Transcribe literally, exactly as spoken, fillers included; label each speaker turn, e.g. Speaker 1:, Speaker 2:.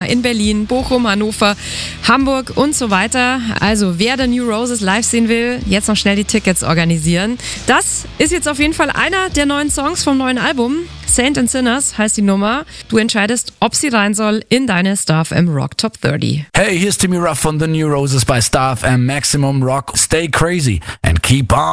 Speaker 1: in Berlin, Bochum, Hannover, Hamburg und so weiter. Also wer The New Roses live sehen will, jetzt noch schnell die Tickets organisieren. Das ist jetzt auf jeden Fall einer der neuen Songs vom neuen Album. Saint and Sinners heißt die Nummer. Du entscheidest, ob sie rein soll in deine Star F M Rock Top dreißig.
Speaker 2: Hey, here's Timmy Ruff von The New Roses bei Star F M Maximum Rock. Stay crazy and keep on.